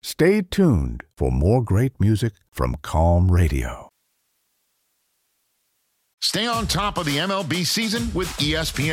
Stay tuned for more great music from Calm Radio. Stay on top of the MLB season with ESPN